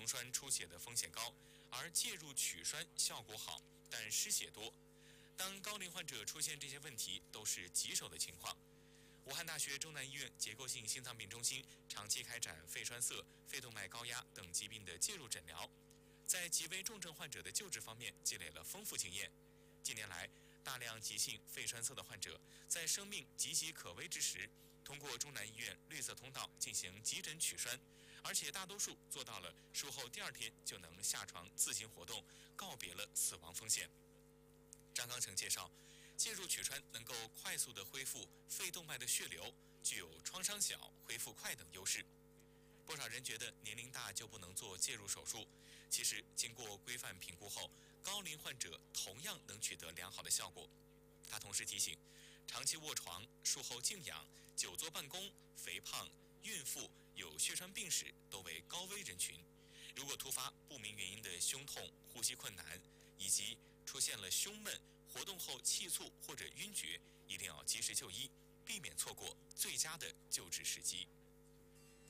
栓出血的风险高，而介入取栓效果好，但失血多。当高龄患者出现这些问题，都是棘手的情况。武汉大学中南医院结构性心脏病中心长期开展肺栓塞、肺动脉高压等疾病的介入诊疗，在极危重症患者的救治方面积累了丰富经验。近年来，大量急性肺栓塞的患者在生命岌岌可危之时，通过中南医院绿色通道进行急诊取栓，而且大多数做到了术后第2天就能下床自行活动，告别了死亡风险。张刚成介绍，介入取栓能够快速地恢复肺动脉的血流，具有创伤小、恢复快等优势。不少人觉得年龄大就不能做介入手术，其实经过规范评估后，高龄患者同样能取得良好的效果。他同时提醒，长期卧床、术后静养、久坐办公、肥胖、孕妇、有血栓病史都为高危人群。如果突发不明原因的胸痛、呼吸困难，以及出现了胸闷、活动后气促或者晕厥，一定要及时就医，避免错过最佳的救治时机。